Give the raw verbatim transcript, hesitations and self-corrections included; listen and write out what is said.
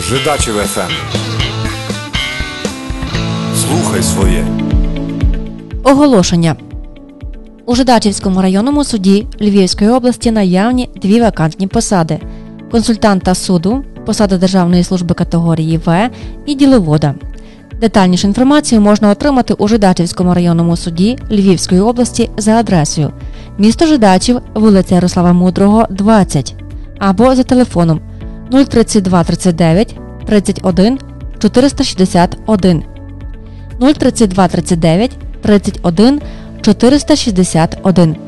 Жидачів еф ем. Слухай своє. Оголошення. У Жидачівському районному суді Львівської області наявні дві вакантні посади – консультанта суду, посада Державної служби категорії В і діловода. Детальнішу інформацію можна отримати у Жидачівському районному суді Львівської області за адресою місто Жидачів, вулиця Ярослава Мудрого, двадцять, або за телефоном нуль тридцять два тридцять дев'ять тридцять один чотириста шістдесят один, нуль тридцять два тридцять дев'ять тридцять один чотириста шістдесят один.